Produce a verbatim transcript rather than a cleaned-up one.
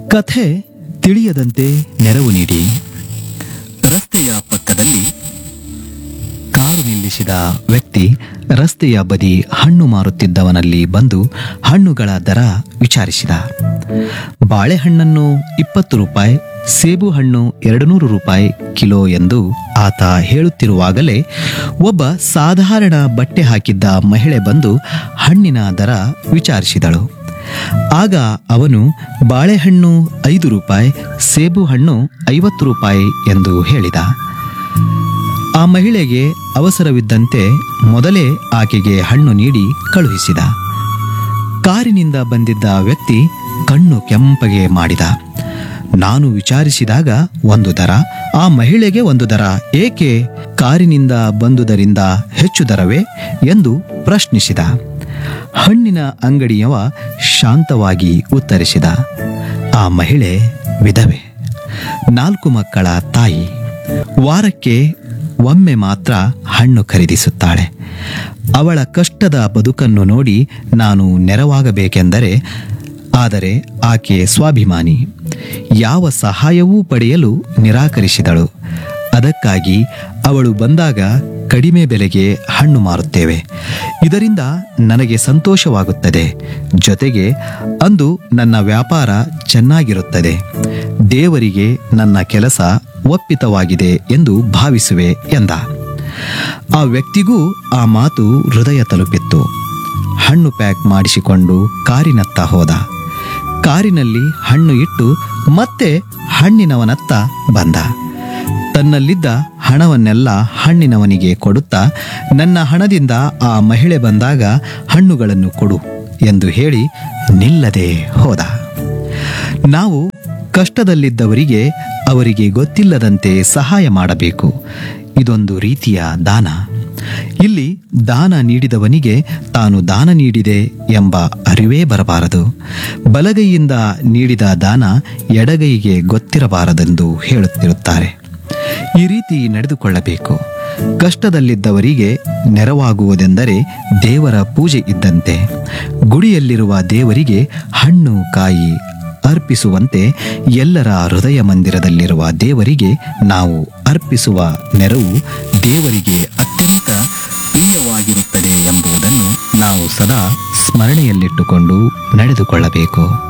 ಕಥೆ ತಿಳಿಯದಂತೆ ನೆರವು ನೀಡಿ. ರಸ್ತೆಯ ಪಕ್ಕದಲ್ಲಿ ಕಾರು ನಿಲ್ಲಿಸಿದ ವ್ಯಕ್ತಿ ರಸ್ತೆಯ ಬದಿ ಹಣ್ಣು ಮಾರುತ್ತಿದ್ದವನಲ್ಲಿ ಬಂದು ಹಣ್ಣುಗಳ ದರ ವಿಚಾರಿಸಿದ. ಬಾಳೆಹಣ್ಣನ್ನು ಇಪ್ಪತ್ತು ರೂಪಾಯಿ, ಸೇಬು ಹಣ್ಣು ಎರಡು ನೂರು ರೂಪಾಯಿ ಕಿಲೋ ಎಂದು ಆತ ಹೇಳುತ್ತಿರುವಾಗಲೇ ಒಬ್ಬ ಸಾಧಾರಣ ಬಟ್ಟೆ ಹಾಕಿದ್ದ ಮಹಿಳೆ ಬಂದು ಹಣ್ಣಿನ ದರ ವಿಚಾರಿಸಿದಳು. ಆಗ ಅವನು ಬಾಳೆಹಣ್ಣು ಐದು ರೂಪಾಯಿ, ಸೇಬು ಹಣ್ಣು ಐವತ್ತು ರೂಪಾಯಿ ಎಂದು ಹೇಳಿದ. ಆ ಮಹಿಳೆಗೆ ಅವಸರವಿದ್ದಂತೆ ಮೊದಲೇ ಆಕೆಗೆ ಹಣ್ಣು ನೀಡಿ ಕಳುಹಿಸಿದ. ಕಾರಿನಿಂದ ಬಂದಿದ್ದ ವ್ಯಕ್ತಿ ಕಣ್ಣು ಕೆಂಪಗೆ ಮಾಡಿದ. ನಾನು ವಿಚಾರಿಸಿದಾಗ ಒಂದು ದರ, ಆ ಮಹಿಳೆಗೆ ಒಂದು ದರ, ಏಕೆ? ಕಾರಿನಿಂದ ಬಂದುದರಿಂದ ಹೆಚ್ಚು ದರವೇ ಎಂದು ಪ್ರಶ್ನಿಸಿದ. ಹಣ್ಣಿನ ಅಂಗಡಿಯವ ಶಾಂತವಾಗಿ ಉತ್ತರಿಸಿದ. ಆ ಮಹಿಳೆ ವಿಧವೆ, ನಾಲ್ಕು ಮಕ್ಕಳ ತಾಯಿ. ವಾರಕ್ಕೆ ಒಮ್ಮೆ ಮಾತ್ರ ಹಣ್ಣು ಖರೀದಿಸುತ್ತಾಳೆ. ಅವಳ ಕಷ್ಟದ ಬದುಕನ್ನು ನೋಡಿ ನಾನು ನೆರವಾಗಬೇಕೆಂದರೆ, ಆದರೆ ಆಕೆ ಸ್ವಾಭಿಮಾನಿ. ಯಾವ ಸಹಾಯವೂ ಪಡೆಯಲು ನಿರಾಕರಿಸಿದಳು. ಅದಕ್ಕಾಗಿ ಅವಳು ಬಂದಾಗ ಕಡಿಮೆ ಬೆಲೆಗೆ ಹಣ್ಣು ಮಾರುತ್ತೇವೆ. ಇದರಿಂದ ನನಗೆ ಸಂತೋಷವಾಗುತ್ತದೆ. ಜೊತೆಗೆ ಅಂದು ನನ್ನ ವ್ಯಾಪಾರ ಚೆನ್ನಾಗಿರುತ್ತದೆ. ದೇವರಿಗೆ ನನ್ನ ಕೆಲಸ ಒಪ್ಪಿತವಾಗಿದೆ ಎಂದು ಭಾವಿಸುವೆ ಎಂದ. ಆ ವ್ಯಕ್ತಿಗೂ ಆ ಮಾತು ಹೃದಯ ತಲುಪಿತ್ತು. ಹಣ್ಣು ಪ್ಯಾಕ್ ಮಾಡಿಸಿಕೊಂಡು ಕಾರಿನತ್ತ ಹೋದ. ಕಾರಿನಲ್ಲಿ ಹಣ್ಣು ಇಟ್ಟು ಮತ್ತೆ ಹಣ್ಣಿನವನತ್ತ ಬಂದ. ತನ್ನಲ್ಲಿದ್ದ ಹಣವನ್ನೆಲ್ಲ ಹಣ್ಣಿನವನಿಗೆ ಕೊಡುತ್ತಾ, ನನ್ನ ಹಣದಿಂದ ಆ ಮಹಿಳೆ ಬಂದಾಗ ಹಣ್ಣುಗಳನ್ನು ಕೊಡು ಎಂದು ಹೇಳಿ ನಿಲ್ಲದೆ ಹೋದ. ನಾವು ಕಷ್ಟದಲ್ಲಿದ್ದವರಿಗೆ ಅವರಿಗೆ ಗೊತ್ತಿಲ್ಲದಂತೆ ಸಹಾಯ ಮಾಡಬೇಕು. ಇದೊಂದು ರೀತಿಯ ದಾನ. ಇಲ್ಲಿ ದಾನ ನೀಡಿದವನಿಗೆ ತಾನು ದಾನ ನೀಡಿದೆ ಎಂಬ ಅರಿವೇ ಬರಬಾರದು. ಬಲಗೈಯಿಂದ ನೀಡಿದ ದಾನ ಎಡಗೈಗೆ ಗೊತ್ತಿರಬಾರದೆಂದು ಹೇಳುತ್ತಿರುತ್ತಾರೆ. ಈ ರೀತಿ ನಡೆದುಕೊಳ್ಳಬೇಕು. ಕಷ್ಟದಲ್ಲಿದ್ದವರಿಗೆ ನೆರವಾಗುವುದೆಂದರೆ ದೇವರ ಪೂಜೆ ಇದ್ದಂತೆ. ಗುಡಿಯಲ್ಲಿರುವ ದೇವರಿಗೆ ಹಣ್ಣು ಕಾಯಿ ಅರ್ಪಿಸುವಂತೆ ಎಲ್ಲರ ಹೃದಯ ಮಂದಿರದಲ್ಲಿರುವ ದೇವರಿಗೆ ನಾವು ಅರ್ಪಿಸುವ ನೆರವು ದೇವರಿಗೆ ಅತ್ಯಂತ ಪ್ರಿಯವಾಗಿರುತ್ತದೆ ಎಂಬುದನ್ನು ನಾವು ಸದಾ ಸ್ಮರಣೆಯಲ್ಲಿಟ್ಟುಕೊಂಡು ನಡೆದುಕೊಳ್ಳಬೇಕು.